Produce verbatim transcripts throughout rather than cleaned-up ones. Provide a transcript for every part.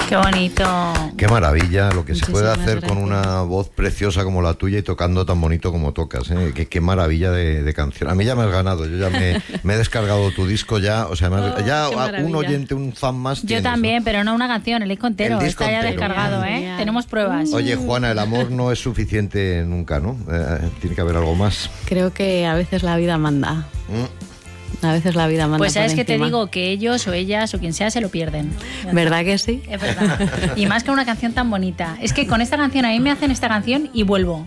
Qué bonito. Qué maravilla lo que Muchísimas se puede hacer gracias. con una voz preciosa como la tuya y tocando tan bonito como tocas, ¿eh? Qué, qué maravilla de, de canción. A mí ya me has ganado, yo ya me, me he descargado tu disco ya, o sea, me has- Oh, ya qué un maravilla. oyente, un fan más Yo tienes, también, ¿no? pero no una canción, el disco entero. El disco Está ya entero. descargado, ¿eh? Genial. Tenemos pruebas. Oye, Juana, el amor no es suficiente nunca, ¿no? Eh, tiene que haber algo más. Creo que a veces la vida manda. Mm. A veces la vida manda. Pues sabes por que te encima. digo que ellos o ellas o quien sea se lo pierden. Ya ¿Verdad que sí? está. Es verdad. Y más que una canción tan bonita. Es que con esta canción, a mí me hacen esta canción y vuelvo.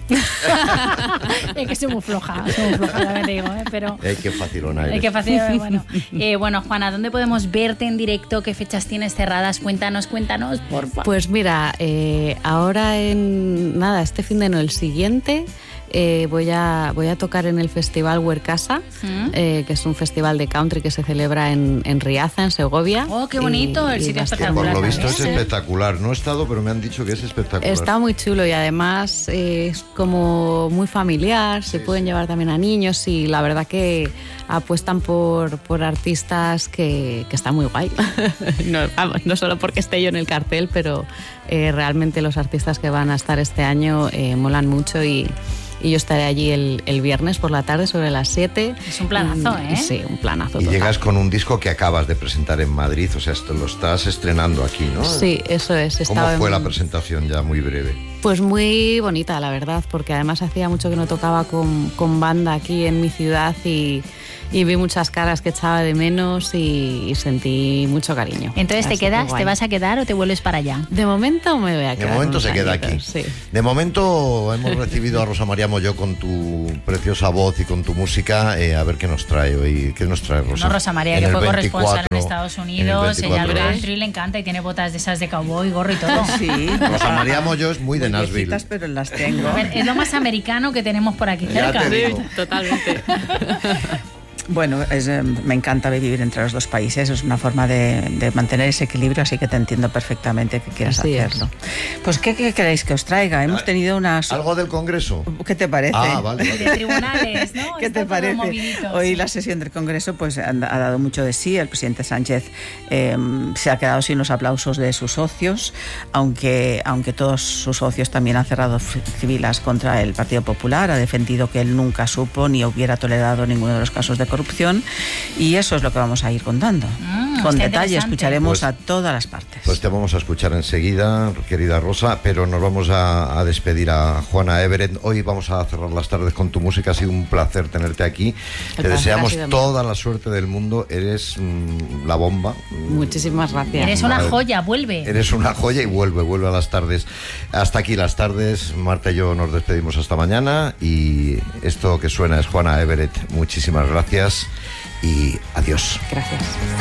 Es que soy muy floja, soy muy floja, también te digo, ¿eh? Pero... Eh, qué facilona Ay, eres. qué fácil. Bueno, eh, bueno, Juana, ¿dónde podemos verte en directo? ¿Qué fechas tienes cerradas? Cuéntanos, cuéntanos, por favor. Pues mira, eh, ahora en nada, este fin de no, el siguiente, eh, voy, a, voy a tocar en el Festival Huercasa, ¿Mm? eh, que es un festival de country que se celebra en, en Riaza, en Segovia. Oh, qué bonito, el y sitio va a estar- Que por lo espectacular visto es también. espectacular. No he estado, pero me han dicho que es espectacular. Está muy chulo y además eh, es como muy familiar, se Sí, pueden sí. llevar también a niños y la verdad que apuestan por, por artistas que, que están muy guay. no, vamos, no solo porque esté yo en el cartel, pero eh, realmente los artistas que van a estar este año eh, molan mucho y, y yo estaré allí el, el viernes por la tarde sobre las siete. Es un planazo, Y- ¿eh? Sí, un planazo Y total. llegas con un disco que acabas de presentar en Madrid, o sea, esto lo estás estrenando aquí, ¿no? Sí, eso es. ¿Cómo estaba fue en- la presentación ya muy breve? Pues muy bonita, la verdad, porque además hacía mucho que no tocaba con, con banda aquí en mi ciudad y, y vi muchas caras que echaba de menos y, y sentí mucho cariño. Entonces, ¿te Así que quedas, guay. te vas a quedar o te vuelves para allá? De momento me voy a De quedar. momento unos se queda aquí. añitos, sí. De momento hemos recibido a Rosa María Molló con tu preciosa voz y con tu música. Eh, a ver qué nos trae hoy. ¿Qué nos trae Rosa? No, Rosa María, En que el fue corresponsal en veinticuatro, Estados en el Unidos, ella al veinticuatro. country le encanta y tiene botas de esas de cowboy, gorro y todo. Sí. Rosa María Molló es muy de Muy Nashville. viejitas, pero las tengo. A ver, es lo más americano que tenemos por aquí Ya cerca. te digo. Totalmente. Bueno, es, eh, me encanta vivir entre los dos países, es una forma de, de mantener ese equilibrio, así que te entiendo perfectamente que quieras Así es. hacerlo. Pues, ¿qué, qué queréis que os traiga? Hemos tenido unas... ¿Algo del Congreso? ¿Qué te parece? Ah, vale, De vale. tribunales, ¿no? ¿Qué Está te todo parece? movidito, Hoy sí. la sesión del Congreso pues ha, ha dado mucho de sí. El presidente Sánchez eh, se ha quedado sin los aplausos de sus socios, aunque, aunque todos sus socios también han cerrado filas contra el Partido Popular. Ha defendido que él nunca supo ni hubiera tolerado ninguno de los casos de corrupción. Y eso es lo que vamos a ir contando. Mm, Con está detalle interesante. escucharemos Pues- a todas las partes. Pues te vamos a escuchar enseguida, querida Rosa, pero nos vamos a, a despedir a Juana Everett. Hoy vamos a cerrar las tardes con tu música. Ha sido un placer tenerte aquí. El Te placer deseamos ha sido mío. toda la suerte del mundo. Eres mm, la bomba. Muchísimas gracias. Eres una Madre. joya, vuelve. Eres una joya y vuelve, vuelve a las tardes. Hasta aquí las tardes. Marta y yo nos despedimos hasta mañana. Y esto que suena es Juana Everett. Muchísimas gracias y adiós. Gracias.